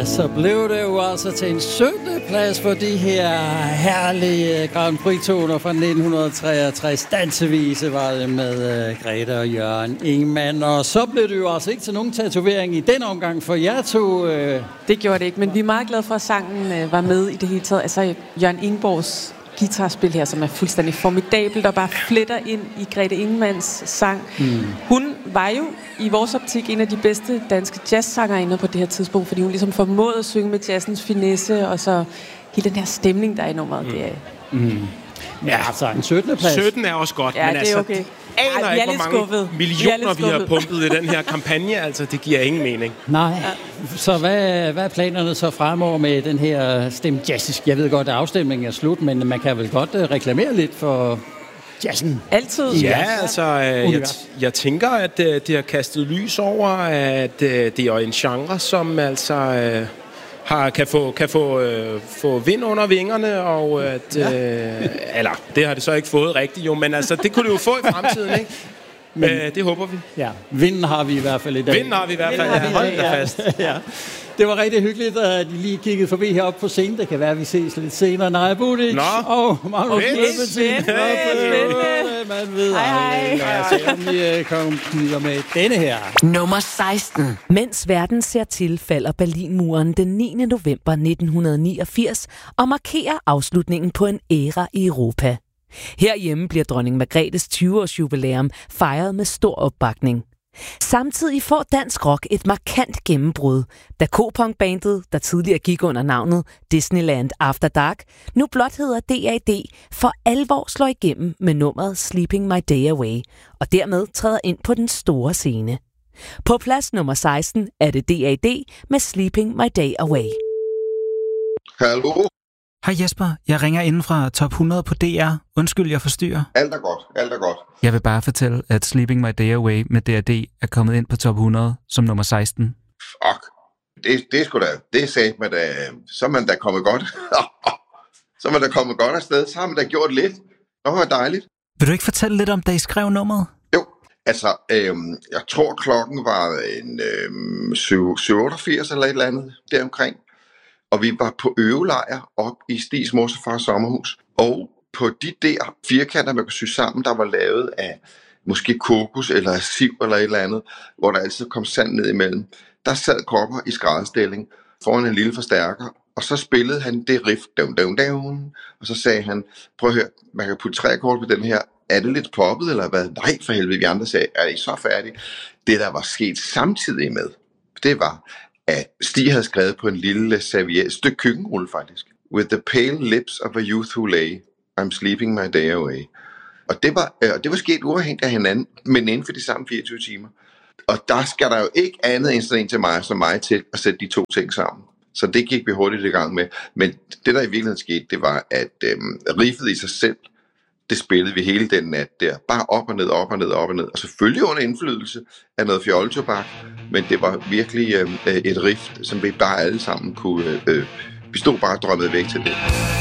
så blev det jo altså til en 17. plads for de her herlige Grand Prix-toner fra 1963. Dansevise var det med Grete og Jørgen Ingmann. Og så blev det jo altså ikke til nogen tatovering i den omgang for jer to. Det gjorde det ikke, men vi er meget glade for, at sangen var med i det hele taget. Altså Jørgen Ingborgs guitarspil her, som er fuldstændig formidabelt og bare fletter ind i Grete Ingemanns sang. Hun var jo i vores optik en af de bedste danske jazzsangerinder på det her tidspunkt, fordi hun ligesom formåede at synge med jazzens finesse, og så hele den her stemning, der er i nummeret. Det er... Ja, altså en 17. plads. 17 er også godt, Ja, men det altså... er okay. Aner ikke, hvor mange skuffet. millioner vi har pumpet i den her kampagne. Altså, det giver ingen mening. Nej. Så hvad er planerne så fremover med den her Stem Jazzisk? Jeg ved godt, at afstemningen er slut, men man kan vel godt reklamere lidt for jazzen? Altid. Ja, altså, jeg tænker, at det har kastet lys over, at det er en genre, som altså... kan få vind under vingerne, og at... eller, det har det så ikke fået rigtigt, jo, men altså, det kunne det jo få i fremtiden, ikke? Men det håber vi. Ja, vinden har vi i hvert fald i dag. Vinden har vi i hvert fald, ja. Hold da fast. Ja. Det var rigtig hyggeligt, at I lige kiggede forbi heroppe på scenen. Det kan være, at vi ses lidt senere. Naja Budic og Magnus Løbentin. Man ved aldrig. Lad os se, om vi kommer med denne her. Nummer 16. Mens verden ser til, falder Berlinmuren den 9. november 1989 og markerer afslutningen på en æra i Europa. Herhjemme bliver dronning Margrethes 20-års jubilæum fejret med stor opbakning. Samtidig får dansk rock et markant gennembrud, da K-punk-bandet, der tidligere gik under navnet Disneyland After Dark, nu blot hedder DAD, for alvor slår igennem med nummeret Sleeping My Day Away, og dermed træder ind på den store scene. På plads nummer 16 er det DAD med Sleeping My Day Away. Hallo? Hej Jesper, jeg ringer inden fra Top 100 på DR. Undskyld, jeg forstyrrer. Alt er godt, alt er godt. Jeg vil bare fortælle, at Sleeping My Day Away med DAD er kommet ind på Top 100 som nummer 16. Fuck. Det er sgu da, det sagde man da, så er man da kommet godt. Så er man da kommet godt afsted, så har man da gjort lidt. Det var dejligt. Vil du ikke fortælle lidt om, da I skrev nummeret? Jo, altså, jeg tror klokken var en 7:88 eller et eller andet deromkring. Og vi var på øvelejr op i Stigs mors og fars sommerhus. Og på de der firkanter, man kunne sy sammen, der var lavet af måske kokos eller af siv eller et eller andet, hvor der altid kom sand ned imellem, der sad Kopper i skrædderstilling foran en lille forstærker, og så spillede han det riff, og så sagde han, prøv at høre, man kan putte 3 akkorder på den her, er det lidt poppet eller hvad? Nej, for helvede, vi andre sagde, er I så færdige? Det, der var sket samtidig med, det var, at Stig havde skrevet på en lille serviet, stykke køkkenrulle faktisk. With the pale lips of a youth who lay, I'm sleeping my day away. Og det var sket uafhængigt af hinanden, men inden for de samme 24 timer. Og der skal der jo ikke andet end sådan en til mig, som mig til at sætte de to ting sammen. Så det gik vi hurtigt i gang med. Men det, der i virkeligheden skete, det var, at riffet i sig selv, det spillede vi hele den nat der. Bare op og ned, op og ned, op og ned. Og selvfølgelig under indflydelse af noget fjolletobak. Men det var virkelig et riff, som vi bare alle sammen kunne... vi stod bare og drømmede væk til det.